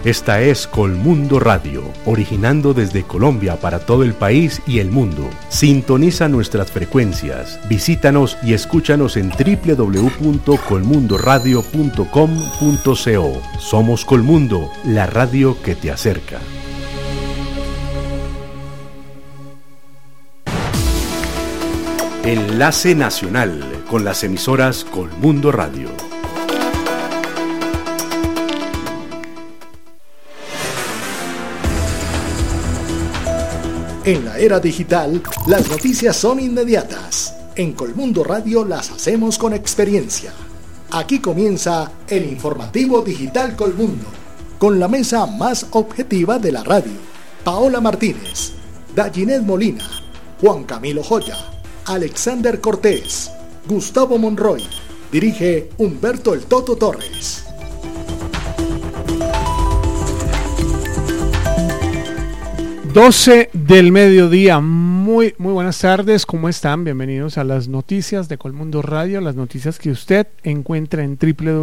Esta es Colmundo Radio, originando desde Colombia para todo el país y el mundo. Sintoniza nuestras frecuencias, visítanos y escúchanos en www.colmundoradio.com.co. Somos Colmundo, la radio que te acerca. Enlace Nacional con las emisoras Colmundo Radio. En la era digital, las noticias son inmediatas. En Colmundo Radio las hacemos con experiencia. Aquí comienza el informativo digital Colmundo, con la mesa más objetiva de la radio. Paola Martínez, Dayinet Molina, Juan Camilo Joya, Alexander Cortés, Gustavo Monroy. Dirige Humberto El Toto Torres. 12 del mediodía, muy buenas tardes, ¿cómo están? Bienvenidos a las noticias de Colmundo Radio, las noticias que usted encuentra en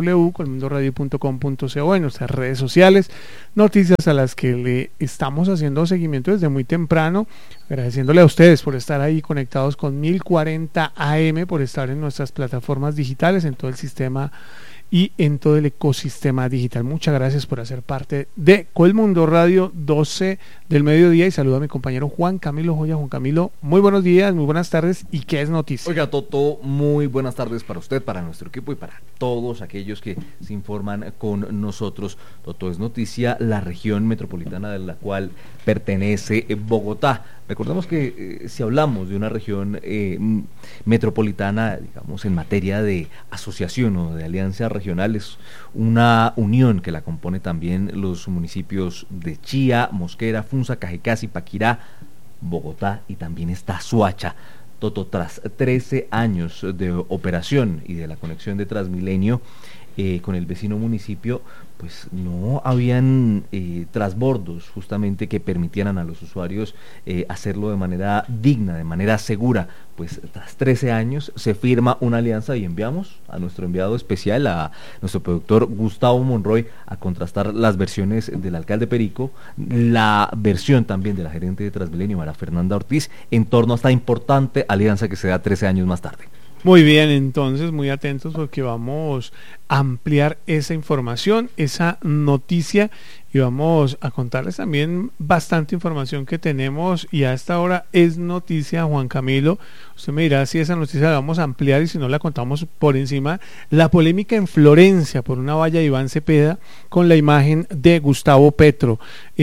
www.colmundoradio.com.co, en nuestras redes sociales, noticias a las que le estamos haciendo seguimiento desde muy temprano, agradeciéndole a ustedes por estar ahí conectados con 1040 AM, por estar en nuestras plataformas digitales, en todo el sistema y en todo el ecosistema digital. Muchas gracias por hacer parte de Colmundo Radio, 12 del mediodía, y saludo a mi compañero Juan Camilo Joya. Juan Camilo, muy buenos días, muy buenas tardes, ¿y qué es noticia? Oiga, Toto, muy buenas tardes para usted, para nuestro equipo y para todos aquellos que se informan con nosotros. Toto, es noticia la región metropolitana de la cual pertenece Bogotá. Recordemos que si hablamos de una región metropolitana, digamos, en materia de asociación o de alianzas regionales, una unión que la compone también los municipios de Chía, Mosquera, Funza, Cajicá, Zipaquirá, Bogotá, y también está Soacha. Toto, tras 13 años de operación y de la conexión de Transmilenio con el vecino municipio, pues no habían trasbordos justamente que permitieran a los usuarios hacerlo de manera digna, de manera segura. Pues tras 13 años se firma una alianza y enviamos a nuestro enviado especial, a nuestro productor Gustavo Monroy, a contrastar las versiones del alcalde Perico, la versión también de la gerente de Transmilenio, María Fernanda Ortiz, en torno a esta importante alianza que se da 13 años más tarde. Muy bien, entonces muy atentos porque vamos a ampliar esa información, esa noticia, y vamos a contarles también bastante información que tenemos, y a esta hora es noticia, Juan Camilo. Usted me dirá si esa noticia la vamos a ampliar y si no la contamos por encima. La polémica en Florencia por una valla de Iván Cepeda con la imagen de Gustavo Petro.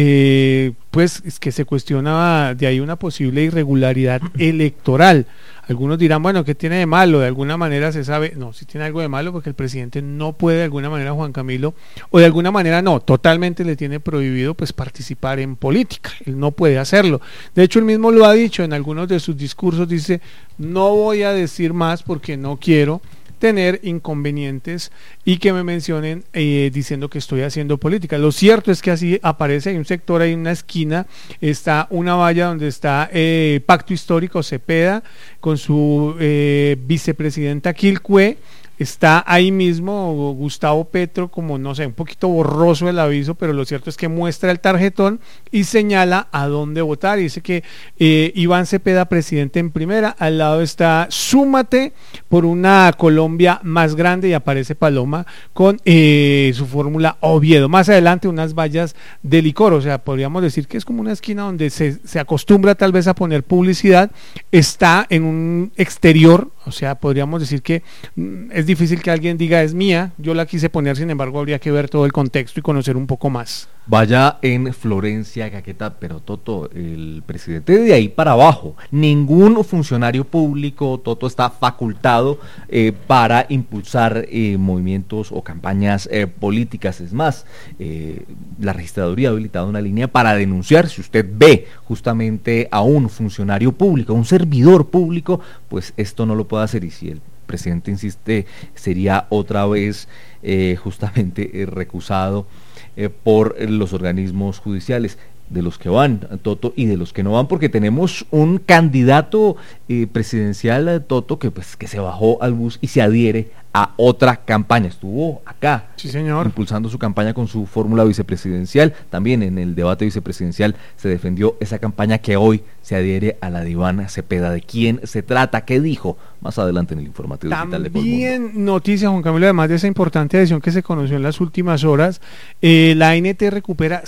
Pues es que se cuestionaba de ahí una posible irregularidad electoral. Algunos dirán, bueno, ¿qué tiene de malo? De alguna manera se sabe, no, sí tiene algo de malo, porque el presidente no puede de alguna manera, Juan Camilo, o de alguna manera no, totalmente le tiene prohibido pues participar en política, él no puede hacerlo. De hecho, él mismo lo ha dicho en algunos de sus discursos, dice, no voy a decir más porque no quiero tener inconvenientes y que me mencionen diciendo que estoy haciendo política. Lo cierto es que así aparece, hay un sector, hay una esquina, está una valla donde está Pacto Histórico Cepeda con su vicepresidenta Quilcue. Está ahí mismo Gustavo Petro, como no sé, un poquito borroso el aviso, pero lo cierto es que muestra el tarjetón y señala a dónde votar, y dice que Iván Cepeda, presidente en primera, al lado está Súmate por una Colombia más grande, y aparece Paloma con su fórmula Oviedo. Más adelante unas vallas de licor, o sea, podríamos decir que es como una esquina donde se acostumbra tal vez a poner publicidad, está en un exterior, o sea, podríamos decir que es difícil que alguien diga es mía, yo la quise poner, sin embargo habría que ver todo el contexto y conocer un poco más. Vaya en Florencia, Caquetá, pero Toto, el presidente de ahí para abajo, ningún funcionario público, Toto, está facultado para impulsar movimientos o campañas políticas. Es más, la registraduría ha habilitado una línea para denunciar si usted ve justamente a un funcionario público, a un servidor público, pues esto no lo puede hacer, y si el presidente insiste, sería otra vez justamente recusado por los organismos judiciales, de los que van, Toto, y de los que no van, porque tenemos un candidato presidencial, Toto, que se bajó al bus y se adhiere a otra campaña. Estuvo acá, sí, señor, impulsando su campaña con su fórmula vicepresidencial. También en el debate vicepresidencial se defendió esa campaña que hoy se adhiere a la de Iván Cepeda. ¿De quién se trata? ¿Qué dijo? Más adelante en el informativo digital de Colmundo. También noticia, Juan Camilo, además de esa importante decisión que se conoció en las últimas horas, la ANT recupera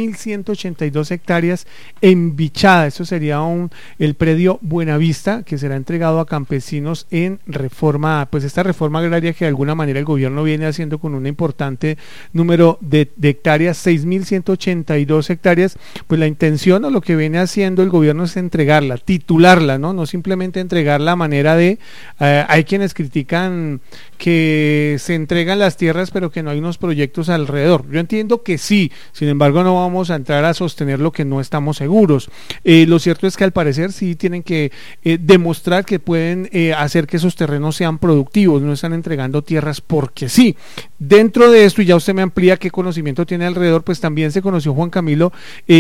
6.182 hectáreas en Bichada. Esto sería el predio Buenavista, que será entregado a campesinos en reforma, pues esta reforma agraria que de alguna manera el gobierno viene haciendo con un importante número de hectáreas, 6.182 hectáreas. Pues la intención o lo que viene haciendo el gobierno es entregarla, titularla, no simplemente entregarla a manera de hay quienes critican que se entregan las tierras pero que no hay unos proyectos alrededor. Yo entiendo que sí, sin embargo no vamos a entrar a sostener lo que no estamos seguros. Lo cierto es que al parecer sí tienen que demostrar que pueden hacer que esos terrenos sean productivos, no están entregando tierras porque sí. Dentro de esto, y ya usted me amplía qué conocimiento tiene alrededor, pues también se conoció, Juan Camilo,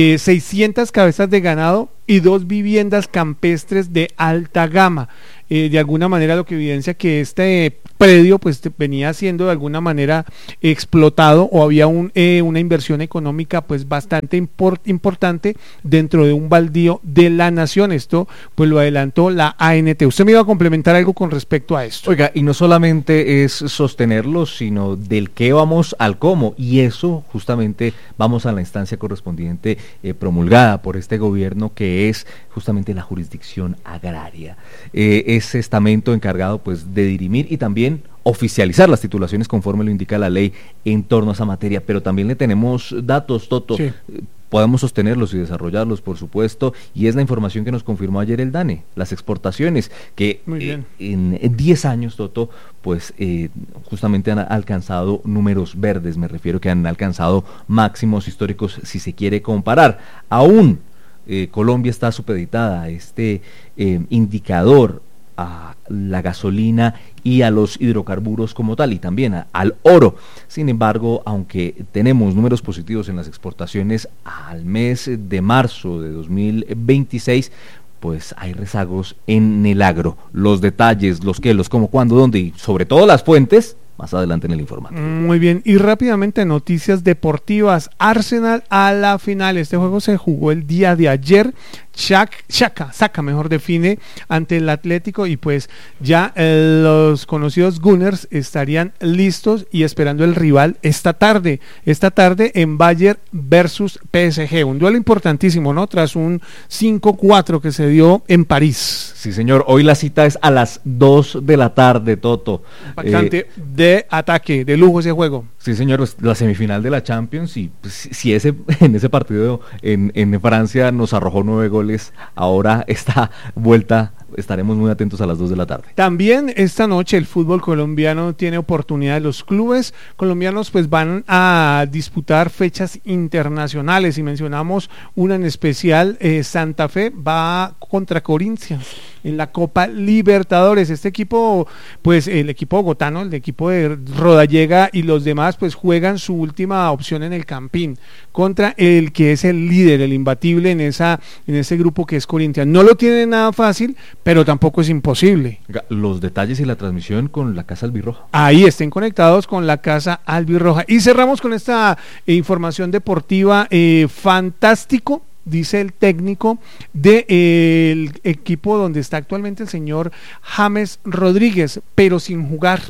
600 cabezas de ganado y 2 viviendas campestres de alta gama. De alguna manera lo que evidencia que este predio pues venía siendo de alguna manera explotado, o había una inversión económica pues bastante importante dentro de un baldío de la nación. Esto pues lo adelantó la ANT. Usted me iba a complementar algo con respecto a esto. Oiga, y no solamente es sostenerlo, sino del qué vamos al cómo, y eso justamente vamos a la instancia correspondiente promulgada por este gobierno, que es justamente la jurisdicción agraria. Ese estamento encargado pues de dirimir y también oficializar las titulaciones conforme lo indica la ley en torno a esa materia. Pero también le tenemos datos, Toto. Sí. Podemos sostenerlos y desarrollarlos, por supuesto, y es la información que nos confirmó ayer el DANE, las exportaciones, que en 10 años, Toto, pues justamente han alcanzado números verdes. Me refiero que han alcanzado máximos históricos, si se quiere comparar. Aún Colombia está supeditada a este indicador, a la gasolina y a los hidrocarburos como tal, y también al oro. Sin embargo, aunque tenemos números positivos en las exportaciones al mes de marzo de 2026, pues hay rezagos en el agro. Los detalles, los qué, los cómo, cuándo, dónde y sobre todo las fuentes, más adelante en el informativo. Muy bien, y rápidamente noticias deportivas. Arsenal a la final. Este juego se jugó el día de ayer. Saka mejor define ante el Atlético, y pues ya los conocidos Gunners estarían listos y esperando el rival esta tarde en Bayern versus PSG, un duelo importantísimo, ¿no? Tras un 5-4 que se dio en París. Sí, señor, hoy la cita es a las 2 de la tarde, Toto. Bastante de ataque, de lujo ese juego. Sí, señor, la semifinal de la Champions, y pues, si en ese partido en Francia nos arrojó 9 goles, ahora esta vuelta estaremos muy atentos a las 2 de la tarde. También esta noche el fútbol colombiano tiene oportunidad. Los clubes colombianos pues van a disputar fechas internacionales, y mencionamos una en especial. Santa Fe va contra Corinthians en la Copa Libertadores. Este equipo, pues el equipo bogotano, el equipo de Rodallega y los demás pues juegan su última opción en el Campín contra el que es el líder, el imbatible en ese grupo que es Corinthians. No lo tiene nada fácil, pero tampoco es imposible. Los detalles y la transmisión con la Casa Albirroja. Ahí estén conectados con la Casa Albirroja. Y cerramos con esta información deportiva. Fantástico, dice el técnico del equipo donde está actualmente el señor James Rodríguez, pero sin jugar.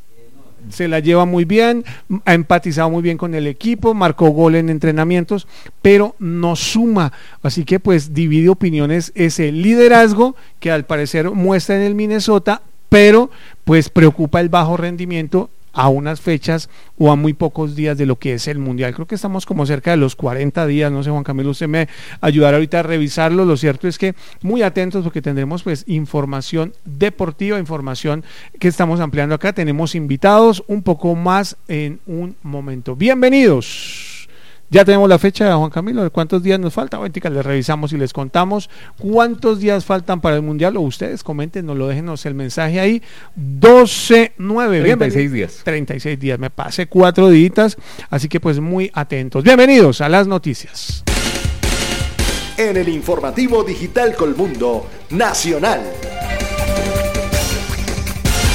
Se la lleva muy bien, ha empatizado muy bien con el equipo, marcó gol en entrenamientos, pero no suma. Así que pues divide opiniones ese liderazgo que al parecer muestra en el Minnesota, pero pues preocupa el bajo rendimiento a unas fechas o a muy pocos días de lo que es el Mundial. Creo que estamos como cerca de los 40 días, no sé, Juan Camilo, usted me ayudará ahorita a revisarlo. Lo cierto es que muy atentos, porque tendremos pues información deportiva, información que estamos ampliando acá. Tenemos invitados un poco más en un momento. Bienvenidos. Ya tenemos la fecha, Juan Camilo, de cuántos días nos falta. Ahorita les revisamos y les contamos cuántos días faltan para el Mundial, o ustedes comenten, nos lo déjenos el mensaje ahí. 12-9. 36 días. 36 días, me pasé 4 días, así que pues muy atentos. Bienvenidos a las noticias. En el informativo digital Colmundo Nacional.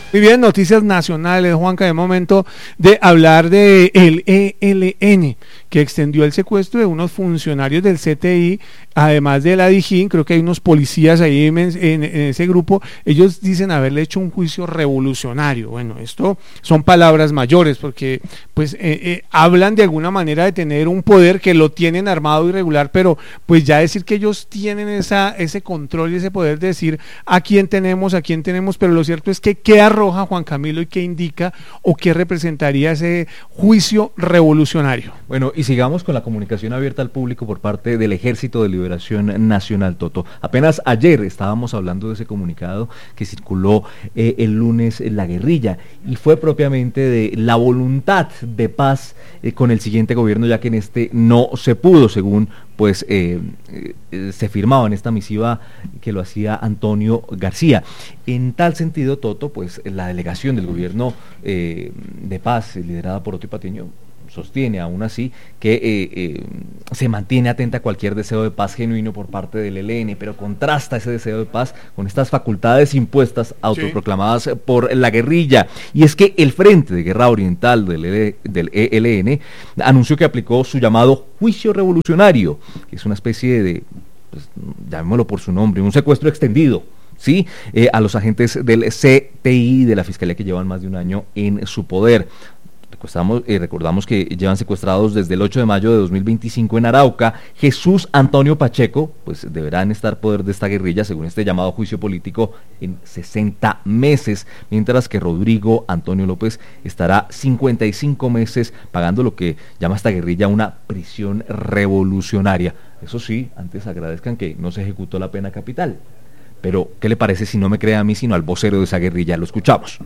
Muy bien, noticias nacionales, Juanca, de momento de hablar de el ELN, que extendió el secuestro de unos funcionarios del CTI, además de la DIJÍN. Creo que hay unos policías ahí en ese grupo. Ellos dicen haberle hecho un juicio revolucionario. Bueno, esto son palabras mayores, porque pues hablan de alguna manera de tener un poder que lo tienen armado y regular, pero pues ya decir que ellos tienen ese control y ese poder de decir a quién tenemos, pero lo cierto es que ¿qué arroja, Juan Camilo, y qué indica o qué representaría ese juicio revolucionario? Bueno, y sigamos con la comunicación abierta al público por parte del Ejército de Liberación Nacional, Toto. Apenas ayer estábamos hablando de ese comunicado que circuló el lunes en la guerrilla, y fue propiamente de la voluntad de paz con el siguiente gobierno, ya que en este no se pudo, según pues se firmaba en esta misiva que lo hacía Antonio García. En tal sentido, Toto, pues la delegación del gobierno de paz, liderada por Otto Patiño, sostiene aún así que se mantiene atenta a cualquier deseo de paz genuino por parte del ELN, pero contrasta ese deseo de paz con estas facultades impuestas, autoproclamadas por la guerrilla. Y es que el Frente de Guerra Oriental del ELN anunció que aplicó su llamado juicio revolucionario, que es una especie de, pues, llamémoslo por su nombre, un secuestro extendido, ¿sí? A los agentes del CTI de la Fiscalía, que llevan más de un año en su poder. Recordamos que llevan secuestrados desde el 8 de mayo de 2025 en Arauca. Jesús Antonio Pacheco, pues deberán estar poder de esta guerrilla, según este llamado juicio político, en 60 meses, mientras que Rodrigo Antonio López estará 55 meses pagando lo que llama esta guerrilla una prisión revolucionaria. Eso sí, antes agradezcan que no se ejecutó la pena capital. Pero, ¿qué le parece si no me cree a mí, sino al vocero de esa guerrilla? Lo escuchamos.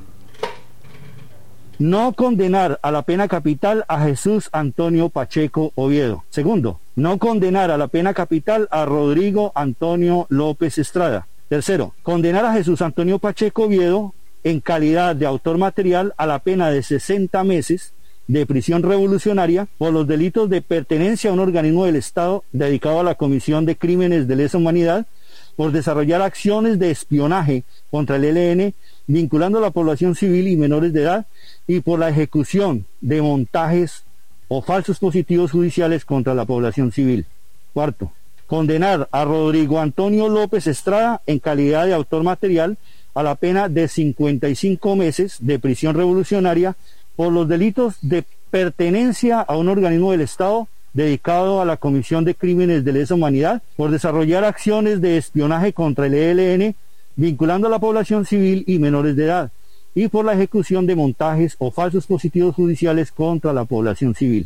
No condenar a la pena capital a Jesús Antonio Pacheco Oviedo. Segundo, no condenar a la pena capital a Rodrigo Antonio López Estrada. Tercero, condenar a Jesús Antonio Pacheco Oviedo en calidad de autor material a la pena de 60 meses de prisión revolucionaria por los delitos de pertenencia a un organismo del Estado dedicado a la comisión de crímenes de lesa humanidad, por desarrollar acciones de espionaje contra el ELN, vinculando a la población civil y menores de edad, y por la ejecución de montajes o falsos positivos judiciales contra la población civil. Cuarto, condenar a Rodrigo Antonio López Estrada en calidad de autor material a la pena de 55 meses de prisión revolucionaria por los delitos de pertenencia a un organismo del Estado dedicado a la comisión de crímenes de lesa humanidad, por desarrollar acciones de espionaje contra el ELN, vinculando a la población civil y menores de edad, y por la ejecución de montajes o falsos positivos judiciales contra la población civil.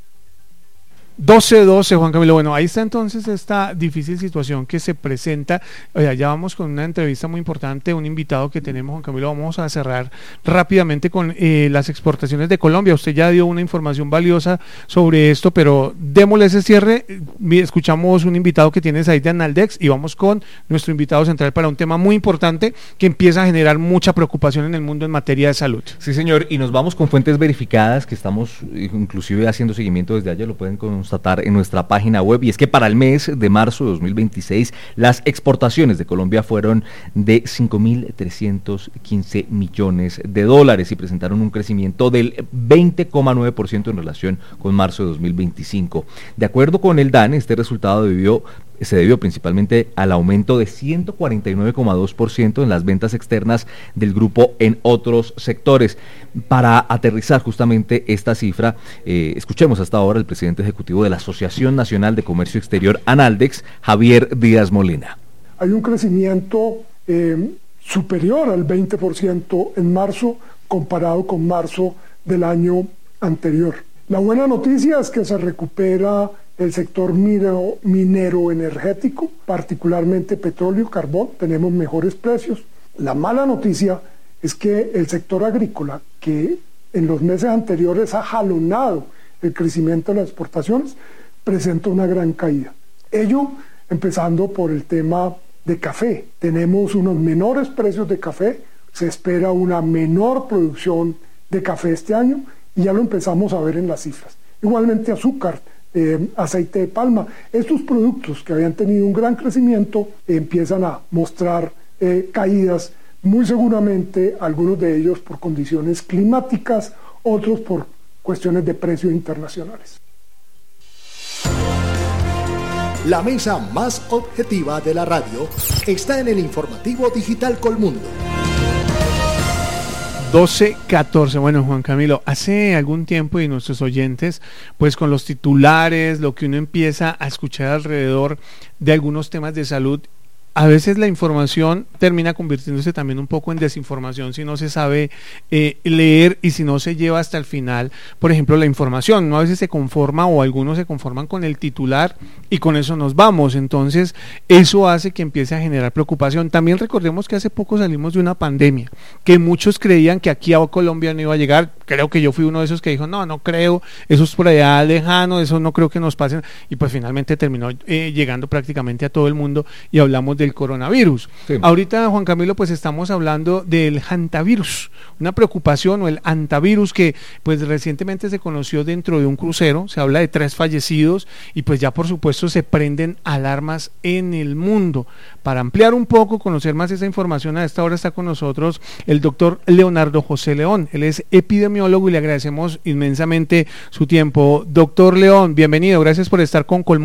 12-12, Juan Camilo. Bueno, ahí está entonces esta difícil situación que se presenta. Ya vamos con una entrevista muy importante, un invitado que tenemos, Juan Camilo. Vamos a cerrar rápidamente con las exportaciones de Colombia. Usted ya dio una información valiosa sobre esto, pero démosle ese cierre. Escuchamos un invitado que tienes ahí de Analdex y vamos con nuestro invitado central para un tema muy importante que empieza a generar mucha preocupación en el mundo en materia de salud. Sí, señor, y nos vamos con fuentes verificadas que estamos inclusive haciendo seguimiento desde allá, lo pueden constatar en nuestra página web, y es que para el mes de marzo de 2026 las exportaciones de Colombia fueron de 5.315 millones de dólares y presentaron un crecimiento del 20,9% en relación con marzo de 2025. De acuerdo con el DANE, este resultado se debió principalmente al aumento de 149,2% en las ventas externas del grupo en otros sectores. Para aterrizar justamente esta cifra, escuchemos hasta ahora al presidente ejecutivo de la Asociación Nacional de Comercio Exterior, Analdex, Javier Díaz Molina. Hay un crecimiento superior al 20% en marzo comparado con marzo del año anterior. La buena noticia es que se recupera el sector minero energético, particularmente petróleo, carbón, tenemos mejores precios. La mala noticia es que el sector agrícola, que en los meses anteriores ha jalonado el crecimiento de las exportaciones, presenta una gran caída. Ello empezando por el tema de café. Tenemos unos menores precios de café, se espera una menor producción de café este año y ya lo empezamos a ver en las cifras. Igualmente azúcar, aceite de palma, estos productos que habían tenido un gran crecimiento empiezan a mostrar caídas muy seguramente algunos de ellos por condiciones climáticas, otros por cuestiones de precios internacionales. La mesa más objetiva de la radio está en el informativo digital Colmundo. 12:14. Bueno, Juan Camilo, hace algún tiempo y nuestros oyentes, pues con los titulares, lo que uno empieza a escuchar alrededor de algunos temas de salud, a veces la información termina convirtiéndose también un poco en desinformación si no se sabe leer y si no se lleva hasta el final, por ejemplo, la información. No, a veces se conforma o algunos se conforman con el titular y con eso nos vamos. Entonces, eso hace que empiece a generar preocupación. También recordemos que hace poco salimos de una pandemia, que muchos creían que aquí a Colombia no iba a llegar. Creo que yo fui uno de esos que dijo, no creo, eso es por allá lejano, eso no creo que nos pase. Y pues finalmente terminó llegando prácticamente a todo el mundo y hablamos del coronavirus. Sí. Ahorita, Juan Camilo, pues estamos hablando del hantavirus, una preocupación, o el hantavirus, que pues recientemente se conoció dentro de un crucero. Se habla de 3 fallecidos y pues ya por supuesto se prenden alarmas en el mundo. Para ampliar un poco, conocer más esa información, a esta hora está con nosotros el doctor Leonardo José León. Él es epidemiólogo y le agradecemos inmensamente su tiempo. Doctor León, bienvenido, gracias por estar con Colmundo